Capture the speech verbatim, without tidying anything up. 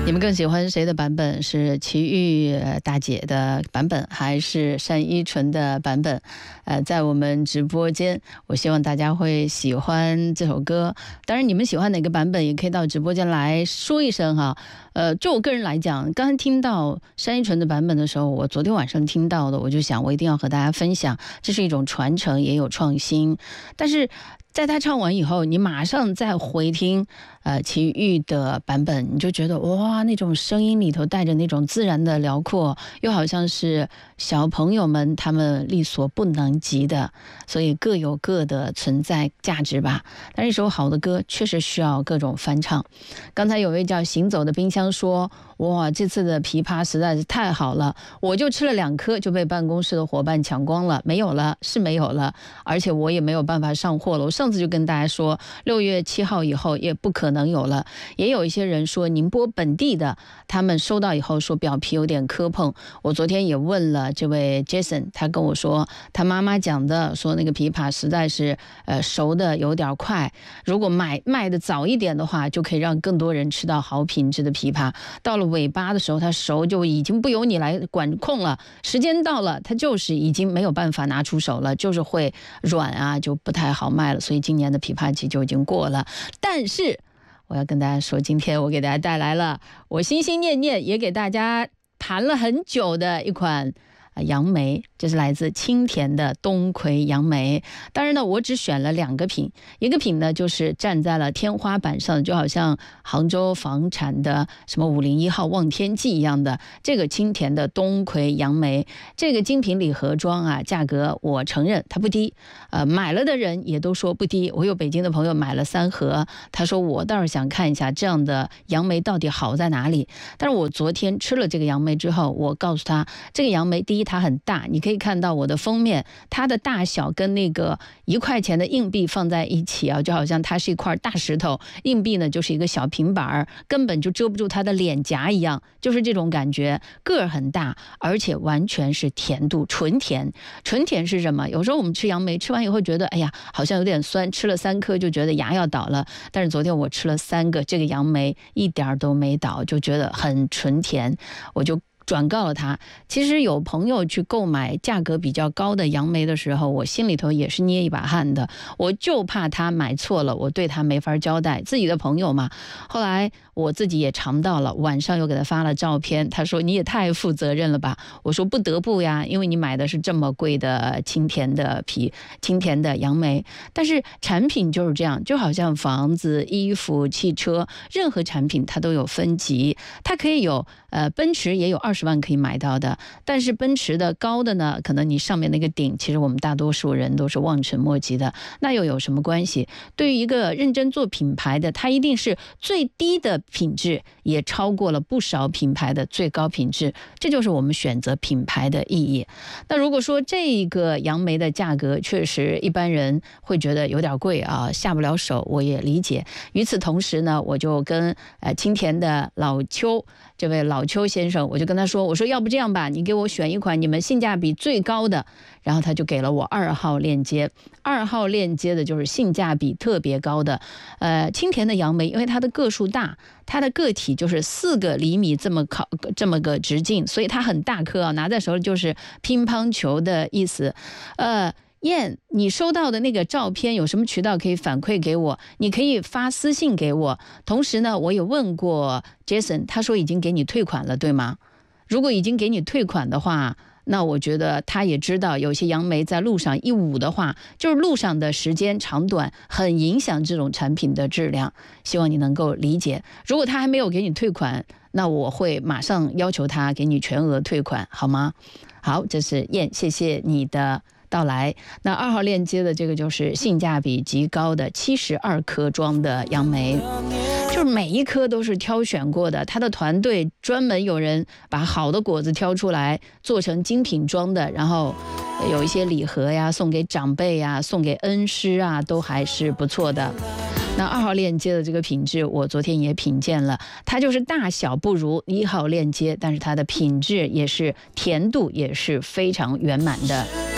你们更喜欢谁的版本？是齐豫大姐的版本，还是单依纯的版本？呃，在我们直播间，我希望大家会喜欢这首歌。当然，你们喜欢哪个版本，也可以到直播间来说一声哈。呃，就我个人来讲，刚才听到单依纯的版本的时候，我昨天晚上听到的，我就想我一定要和大家分享，这是一种传承，也有创新。但是在他唱完以后，你马上再回听呃齐豫的版本，你就觉得哇，那种声音里头带着那种自然的辽阔，又好像是小朋友们他们力所不能及的，所以各有各的存在价值吧。但是一首好的歌确实需要各种翻唱。刚才有位叫行走的冰箱说，哇，这次的枇杷实在是太好了，我就吃了两颗就被办公室的伙伴抢光了，没有了是没有了，而且我也没有办法上货了。我上次就跟大家说，六月七号以后也不可能有了。也有一些人说宁波本地的，他们收到以后说表皮有点磕碰。我昨天也问了这位 Jason， 他跟我说他妈妈讲的，说那个枇杷实在是呃熟的有点快，如果买卖的早一点的话，就可以让更多人吃到好品质的枇杷。到了尾巴的时候，它熟就已经不由你来管控了，时间到了，它就是已经没有办法拿出手了，就是会软啊，就不太好卖了。所以今年的枇杷季就已经过了。但是我要跟大家说，今天我给大家带来了我心心念念也给大家盘了很久的一款杨梅，这是来自青田的冬葵杨梅。当然呢，我只选了两个品，一个品呢就是站在了天花板上，就好像杭州房产的什么五零一号望天驿一样的这个青田的冬葵杨梅。这个精品礼盒装啊，价格我承认它不低，呃，买了的人也都说不低。我有北京的朋友买了三盒，他说我倒是想看一下这样的杨梅到底好在哪里。但是我昨天吃了这个杨梅之后，我告诉他，这个杨梅第一它很大，你可以看到我的封面，它的大小跟那个一块钱的硬币放在一起啊，就好像它是一块大石头，硬币呢就是一个小平板，根本就遮不住它的脸颊一样，就是这种感觉。个儿很大，而且完全是甜度，纯甜。纯甜是什么？有时候我们吃杨梅，吃完以后觉得哎呀好像有点酸，吃了三颗就觉得牙要倒了。但是昨天我吃了三个，这个杨梅一点都没倒，就觉得很纯甜，我就转告了他。其实有朋友去购买价格比较高的杨梅的时候，我心里头也是捏一把汗的，我就怕他买错了，我对他没法交代，自己的朋友嘛。后来我自己也尝到了，晚上又给他发了照片，他说你也太负责任了吧。我说不得不呀，因为你买的是这么贵的青田的皮青田的杨梅。但是产品就是这样，就好像房子、衣服、汽车，任何产品它都有分级，它可以有呃奔驰也有二十万可以买到的，但是奔驰的高的呢，可能你上面那个顶，其实我们大多数人都是望尘莫及的，那又有什么关系？对于一个认真做品牌的，它一定是最低的品质也超过了不少品牌的最高品质，这就是我们选择品牌的意义。那如果说这个杨梅的价格确实一般人会觉得有点贵啊，下不了手，我也理解。与此同时呢，我就跟呃青田的老邱这位老邱先生，我就跟他说，我说要不这样吧，你给我选一款你们性价比最高的。然后他就给了我二号链接，二号链接的就是性价比特别高的，呃，青田的杨梅，因为它的个数大，它的个体就是四个厘米这么靠这么个直径，所以它很大颗啊，拿在手里就是乒乓球的意思。呃，燕，你收到的那个照片有什么渠道可以反馈给我？你可以发私信给我。同时呢，我有问过 Jason， 他说已经给你退款了，对吗？如果已经给你退款的话，那我觉得他也知道有些杨梅在路上一捂的话，就是路上的时间长短很影响这种产品的质量，希望你能够理解。如果他还没有给你退款，那我会马上要求他给你全额退款，好吗？好，这是燕，谢谢你的到来。那二号链接的这个就是性价比极高的七十二颗装的杨梅，就是每一颗都是挑选过的，他的团队专门有人把好的果子挑出来做成精品装的，然后有一些礼盒呀，送给长辈呀，送给恩师啊，都还是不错的。那二号链接的这个品质我昨天也品鉴了，它就是大小不如一号链接，但是它的品质也是甜度也是非常圆满的。